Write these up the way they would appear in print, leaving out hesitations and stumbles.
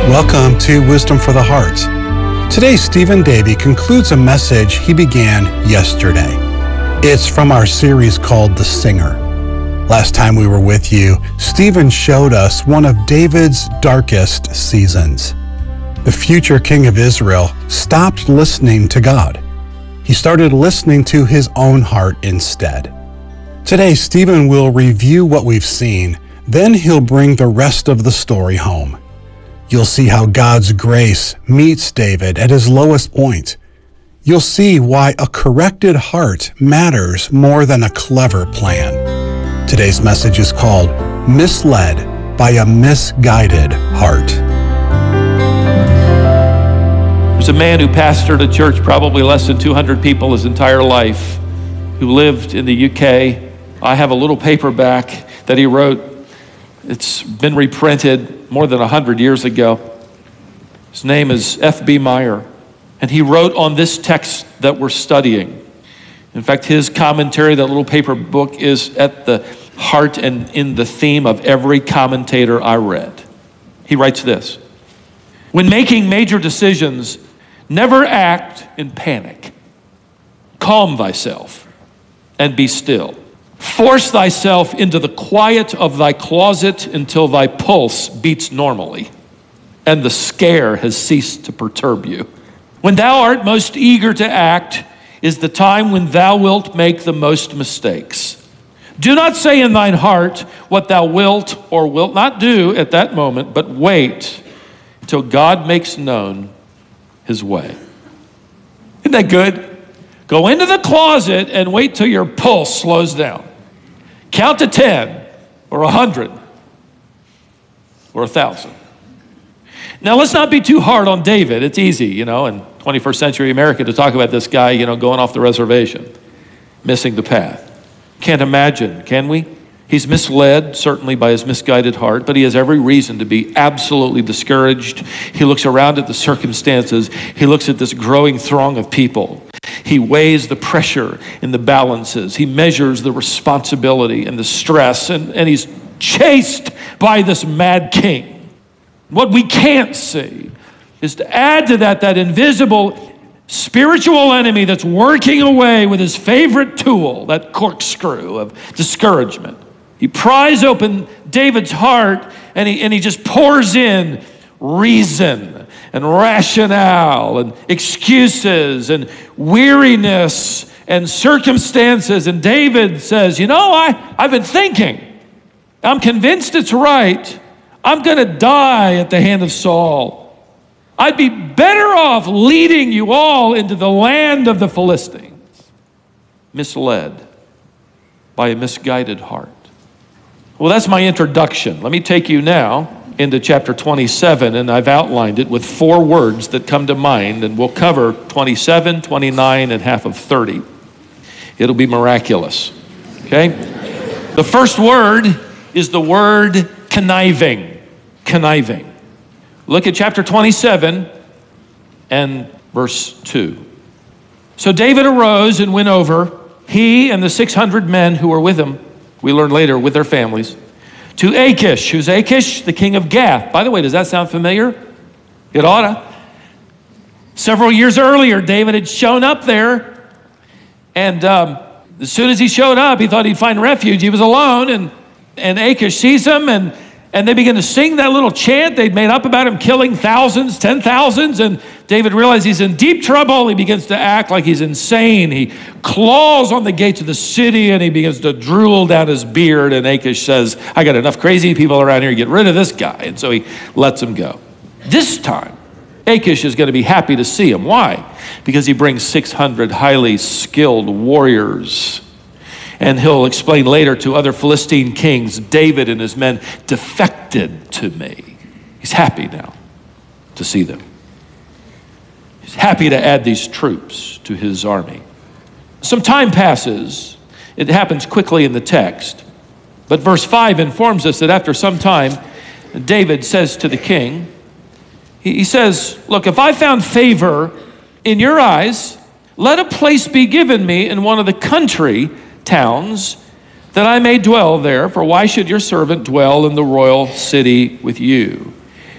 Welcome to Wisdom for the Heart. Today, Stephen Davey concludes a message he began yesterday. It's from our series called The Singer. Last time we were with you, Stephen showed us one of David's darkest seasons. The future king of Israel stopped listening to God. He started listening to his own heart instead. Today, Stephen will review what we've seen, then he'll bring the rest of the story home. You'll see how God's grace meets David at his lowest point. You'll see why a corrected heart matters more than a clever plan. Today's message is called Misled by a Misguided Heart. There's a man who pastored a church, probably less than 200 people his entire life, who lived in the UK. I have a little paperback that he wrote. It's been reprinted more than 100 years ago. His name is F.B. Meyer, and he wrote on this text that we're studying. In fact, his commentary, that little paper book, is at the heart and in the theme of every commentator I read. He writes this: when making major decisions, never act in panic. Calm thyself and be still. Force thyself into the quiet of thy closet until thy pulse beats normally and the scare has ceased to perturb you. When thou art most eager to act is the time when thou wilt make the most mistakes. Do not say in thine heart what thou wilt or wilt not do at that moment, but wait until God makes known his way. Isn't that good? Go into the closet and wait till your pulse slows down. Count to 10 or 100 or 1,000. Now, let's not be too hard on David. It's easy, in 21st century America to talk about this guy, going off the reservation, missing the path. Can't imagine, can we? He's misled, certainly, by his misguided heart, but he has every reason to be absolutely discouraged. He looks around at the circumstances. He looks at this growing throng of people. He weighs the pressure in the balances. He measures the responsibility and the stress, and he's chased by this mad king. What we can't see is to add to that invisible spiritual enemy that's working away with his favorite tool, that corkscrew of discouragement. He pries open David's heart and he just pours in reason and rationale and excuses and weariness and circumstances. And David says, I've been thinking. I'm convinced it's right. I'm going to die at the hand of Saul. I'd be better off leading you all into the land of the Philistines. Misled by a misguided heart. Well, that's my introduction. Let me take you now into chapter 27, and I've outlined it with 4 words that come to mind, and we'll cover 27, 29, and half of 30. It'll be miraculous, okay? The first word is the word conniving. Conniving. Look at chapter 27 and verse 2. So David arose and went over, he and the 600 men who were with him, we learn later, with their families, to Achish. Who's Achish? The king of Gath. By the way, does that sound familiar? It oughta. Several years earlier, David had shown up there, and as soon as he showed up, he thought he'd find refuge. He was alone, and Achish sees him, and they begin to sing that little chant they'd made up about him killing thousands, 10,000s, and David realizes he's in deep trouble. He begins to act like he's insane. He claws on the gates of the city, and he begins to drool down his beard, and Achish says, I got enough crazy people around here to get rid of this guy, and so he lets him go. This time, Achish is going to be happy to see him. Why? Because he brings 600 highly skilled warriors. And he'll explain later to other Philistine kings, David and his men defected to me. He's happy now to see them. He's happy to add these troops to his army. Some time passes. It happens quickly in the text. But verse 5 informs us that after some time, David says to the king, he says, look, if I found favor in your eyes, let a place be given me in one of the country towns that I may dwell there, for why should your servant dwell in the royal city with you?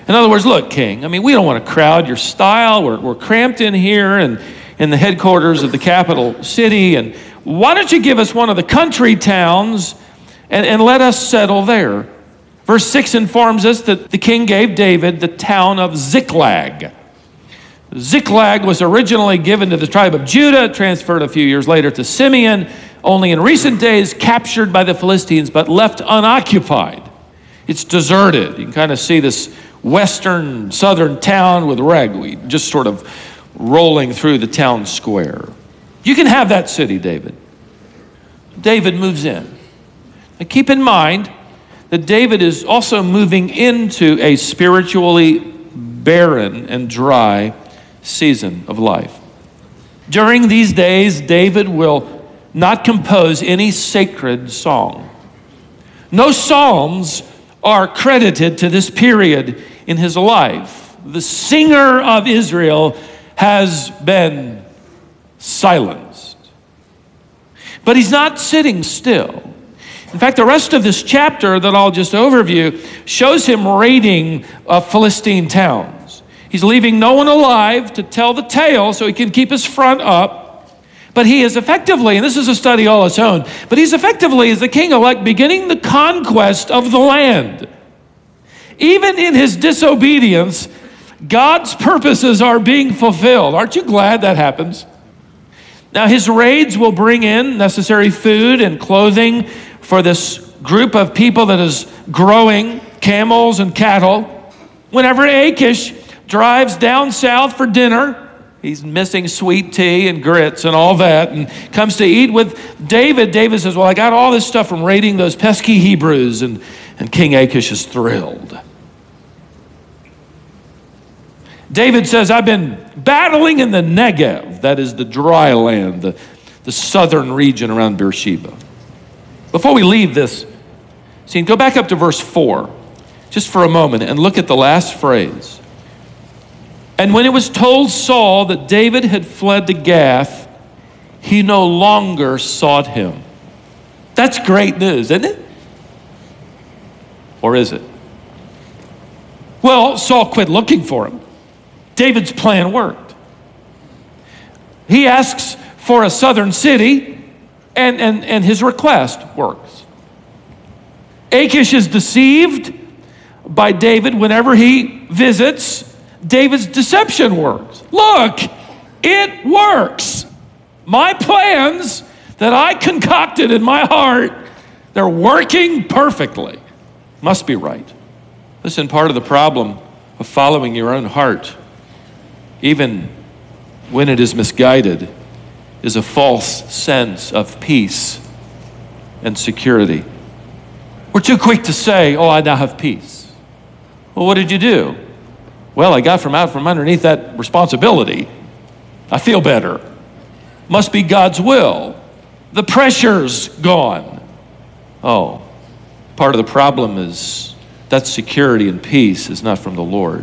In other words, look, king, I mean, we don't want to crowd your style. We're cramped in here and in the headquarters of the capital city. And why don't you give us one of the country towns and let us settle there? Verse 6 informs us that the king gave David the town of Ziklag. Ziklag was originally given to the tribe of Judah, transferred a few years later to Simeon, only in recent days captured by the Philistines, but left unoccupied. It's deserted. You can kind of see this western, southern town with ragweed just sort of rolling through the town square. You can have that city, David. David moves in. Now keep in mind that David is also moving into a spiritually barren and dry season of life. During these days, David will not compose any sacred song. No psalms are credited to this period in his life. The singer of Israel has been silenced. But he's not sitting still. In fact, the rest of this chapter that I'll just overview shows him raiding Philistine towns. He's leaving no one alive to tell the tale so he can keep his front up. But he is effectively, and this is a study all its own, but he's effectively, as the king-elect, beginning the conquest of the land. Even in his disobedience, God's purposes are being fulfilled. Aren't you glad that happens? Now, his raids will bring in necessary food and clothing for this group of people that is growing camels and cattle. Whenever Achish drives down south for dinner, he's missing sweet tea and grits and all that, and comes to eat with David. David says, well, I got all this stuff from raiding those pesky Hebrews, and King Achish is thrilled. David says, I've been battling in the Negev, that is the dry land, the southern region around Beersheba. Before we leave this scene, go back up to verse 4, just for a moment, and look at the last phrase. And when it was told Saul that David had fled to Gath, he no longer sought him. That's great news, isn't it? Or is it? Well, Saul quit looking for him. David's plan worked. He asks for a southern city, and his request works. Achish is deceived by David whenever he visits. David's deception works. Look, it works. My plans that I concocted in my heart, they're working perfectly. Must be right. Listen, part of the problem of following your own heart, even when it is misguided, is a false sense of peace and security. We're too quick to say, oh, I now have peace. Well, what did you do? Well, I got out from underneath that responsibility. I feel better. Must be God's will. The pressure's gone. Oh, part of the problem is that security and peace is not from the Lord.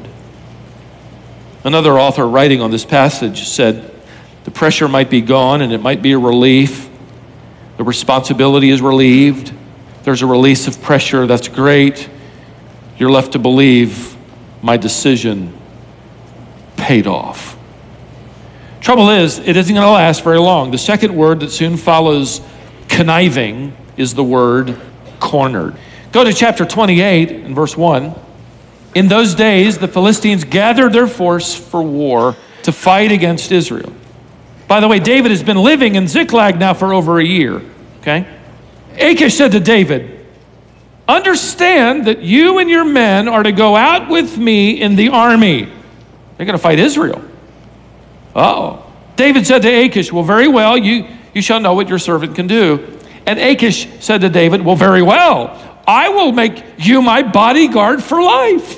Another author writing on this passage said, the pressure might be gone and it might be a relief. The responsibility is relieved. There's a release of pressure. That's great. You're left to believe my decision paid off. Trouble is, it isn't going to last very long. The second word that soon follows conniving is the word cornered. Go to chapter 28 and verse 1. In those days, the Philistines gathered their force for war to fight against Israel. By the way, David has been living in Ziklag now for over a year, okay? Achish said to David, understand that you and your men are to go out with me in the army. They're going to fight Israel. Uh-oh. David said to Achish, well, very well, you shall know what your servant can do. And Achish said to David, well, very well, I will make you my bodyguard for life.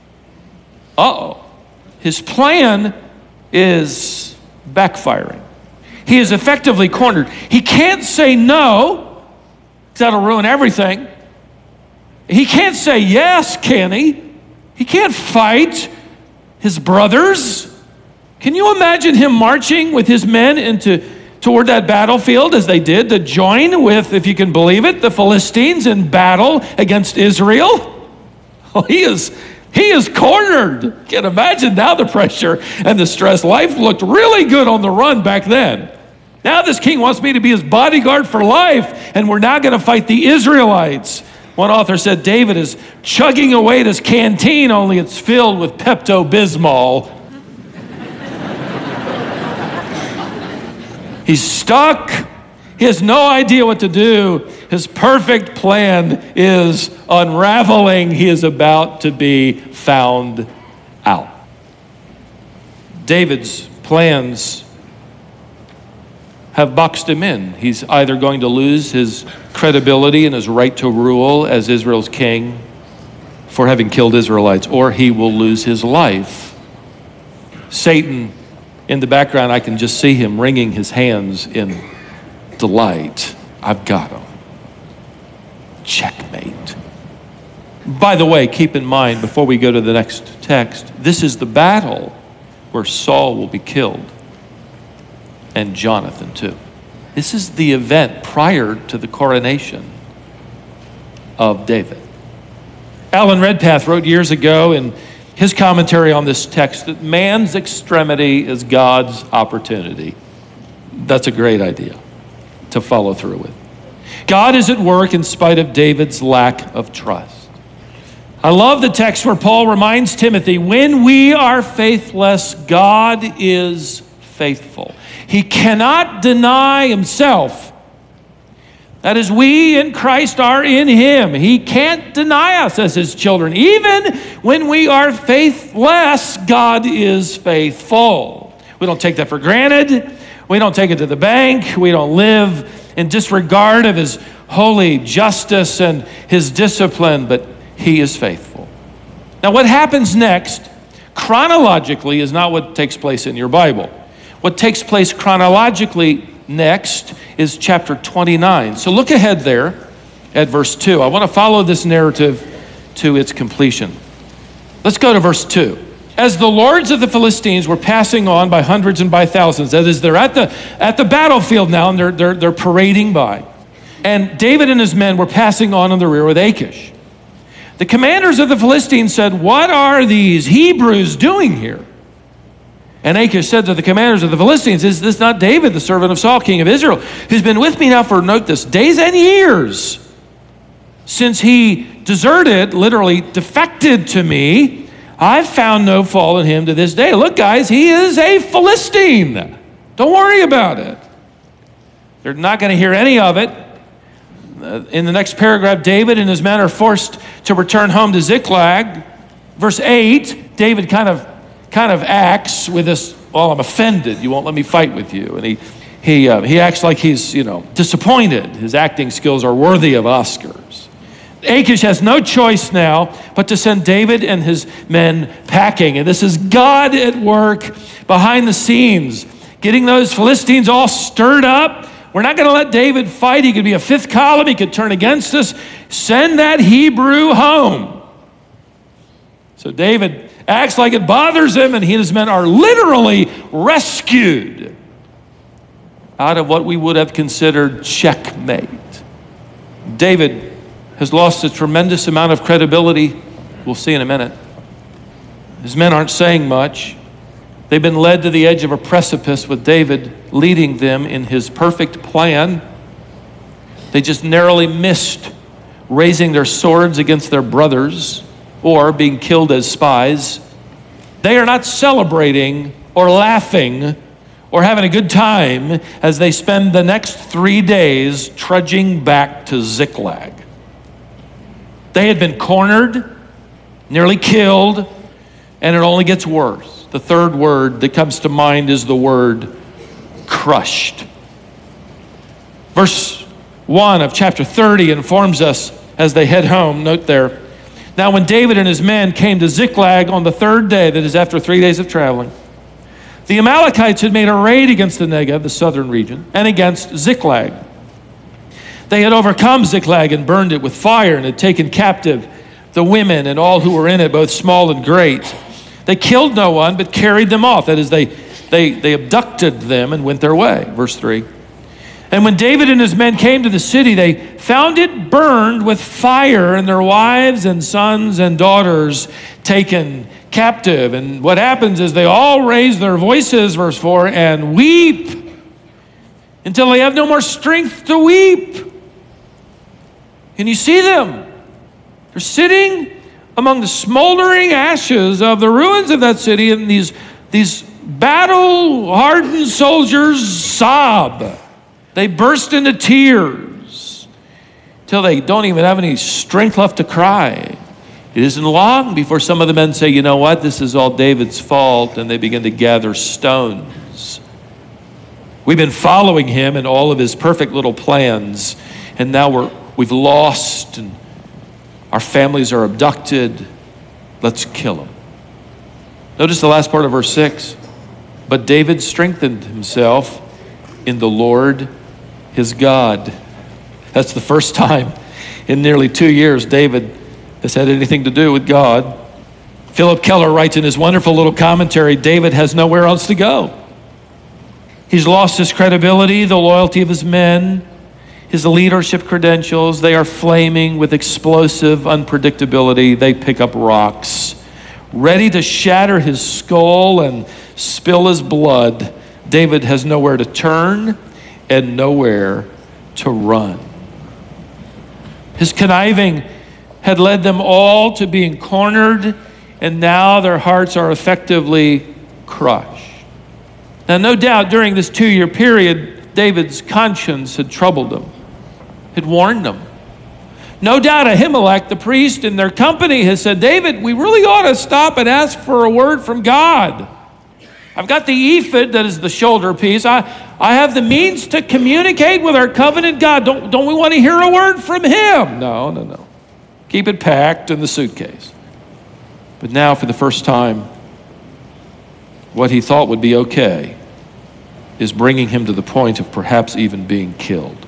Uh-oh. His plan is backfiring. He is effectively cornered. He can't say no, because that'll ruin everything. He can't say yes, can he? He can't fight his brothers. Can you imagine him marching with his men toward that battlefield as they did to join with, if you can believe it, the Philistines in battle against Israel? Well, he He is cornered. Can't imagine now the pressure and the stress. Life looked really good on the run back then. Now this king wants me to be his bodyguard for life, and we're now going to fight the Israelites. One author said David is chugging away at his canteen, only it's filled with Pepto-Bismol. He's stuck. He has no idea what to do. His perfect plan is unraveling. He is about to be found out. David's plans have boxed him in. He's either going to lose his credibility and his right to rule as Israel's king for having killed Israelites, or he will lose his life. Satan, in the background, I can just see him wringing his hands in delight. I've got him. Checkmate. By the way, keep in mind, before we go to the next text, this is the battle where Saul will be killed, and Jonathan too. This is the event prior to the coronation of David. Alan Redpath wrote years ago in his commentary on this text that man's extremity is God's opportunity. That's a great idea to follow through with. God is at work in spite of David's lack of trust. I love the text where Paul reminds Timothy, when we are faithless, God is faithful. He cannot deny himself. That is, we in Christ are in him. He can't deny us as his children. Even when we are faithless, God is faithful. We don't take that for granted. We don't take it to the bank. We don't live in disregard of his holy justice and his discipline, but he is faithful. Now, what happens next, chronologically, is not what takes place in your Bible. What takes place chronologically next is chapter 29. So look ahead there at verse 2. I want to follow this narrative to its completion. Let's go to verse 2. As the lords of the Philistines were passing on by hundreds and by thousands, that is, they're at the battlefield now, and they're parading by. And David and his men were passing on in the rear with Achish. The commanders of the Philistines said, "What are these Hebrews doing here?" And Achish said to the commanders of the Philistines, "Is this not David, the servant of Saul, king of Israel, who's been with me now for," note this, "days and years, since he deserted," literally defected to me. "I've found no fault in him to this day." Look, guys, he is a Philistine. Don't worry about it. They're not going to hear any of it. In the next paragraph, David and his men are forced to return home to Ziklag. Verse 8, David kind of acts with this, "Well, I'm offended. You won't let me fight with you." And he acts like he's, disappointed. His acting skills are worthy of Oscars. Achish has no choice now but to send David and his men packing. And this is God at work behind the scenes, getting those Philistines all stirred up. We're not going to let David fight. He could be a fifth column. He could turn against us. Send that Hebrew home. So David acts like it bothers him, and he and his men are literally rescued out of what we would have considered checkmate. David has lost a tremendous amount of credibility. We'll see in a minute. His men aren't saying much. They've been led to the edge of a precipice with David leading them in his perfect plan. They just narrowly missed raising their swords against their brothers or being killed as spies. They are not celebrating or laughing or having a good time as they spend the next 3 days trudging back to Ziklag. They had been cornered, nearly killed, and it only gets worse. The third word that comes to mind is the word crushed. Verse 1 of chapter 30 informs us as they head home, note there, "Now when David and his men came to Ziklag on the third day," that is after 3 days of traveling, "the Amalekites had made a raid against the Negev, the southern region, and against Ziklag. They had overcome Ziklag and burned it with fire and had taken captive the women and all who were in it, both small and great. They killed no one, but carried them off." That is, they abducted them and went their way. Verse 3. And when David and his men came to the city, they found it burned with fire, and their wives and sons and daughters taken captive. And what happens is they all raise their voices, verse 4, and weep until they have no more strength to weep. And you see them. They're sitting among the smoldering ashes of the ruins of that city, and these battle-hardened soldiers sob. They burst into tears till they don't even have any strength left to cry. It isn't long before some of the men say, you know what, this is all David's fault, and they begin to gather stones. We've been following him and all of his perfect little plans, and now we've lost, and our families are abducted. Let's kill him. Notice the last part of verse 6. But David strengthened himself in the Lord his God. That's the first time in nearly 2 years David has had anything to do with God. Philip Keller writes in his wonderful little commentary, David has nowhere else to go. He's lost his credibility, the loyalty of his men, his leadership credentials. They are flaming with explosive unpredictability. They pick up rocks, ready to shatter his skull and spill his blood. David has nowhere to turn and nowhere to run. His conniving had led them all to being cornered, and now their hearts are effectively crushed. Now, no doubt during this 2-year period, David's conscience had troubled him, had warned him. No doubt Ahimelech, the priest in their company, has said, David, we really ought to stop and ask for a word from God. I've got the ephod, that is the shoulder piece. I have the means to communicate with our covenant God. Don't we want to hear a word from him? No. Keep it packed in the suitcase. But now, for the first time, what he thought would be okay is bringing him to the point of perhaps even being killed.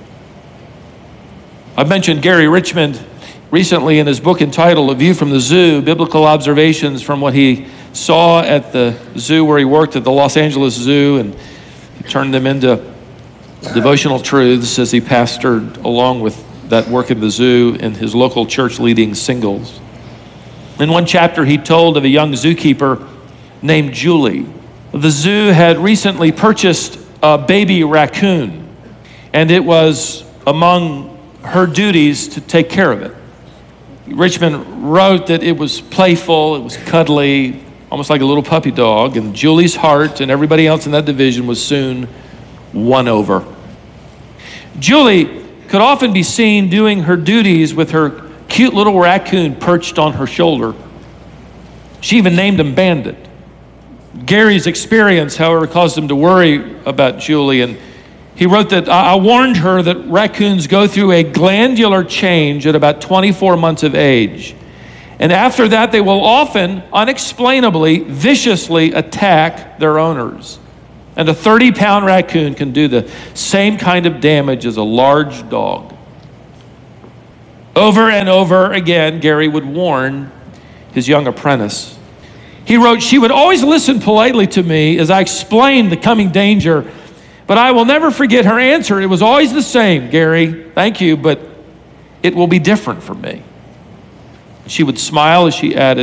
I've mentioned Gary Richmond recently in his book entitled A View from the Zoo, Biblical Observations from what he saw at the zoo where he worked at the Los Angeles Zoo, and he turned them into devotional truths as he pastored along with that work in the zoo and his local church leading singles. In one chapter, he told of a young zookeeper named Julie. The zoo had recently purchased a baby raccoon, and it was among her duties to take care of it. Richmond wrote that it was playful, it was cuddly, almost like a little puppy dog, and Julie's heart and everybody else in that division was soon won over. Julie could often be seen doing her duties with her cute little raccoon perched on her shoulder. She even named him Bandit. Gary's experience, however, caused him to worry about Julie, and he wrote that, I warned her that raccoons go through a glandular change at about 24 months of age. And after that, they will often, unexplainably, viciously attack their owners. And a 30-pound raccoon can do the same kind of damage as a large dog. Over and over again, Gary would warn his young apprentice. He wrote, she would always listen politely to me as I explained the coming danger, but I will never forget her answer. It was always the same, Gary, thank you, but it will be different for me. She would smile as she added,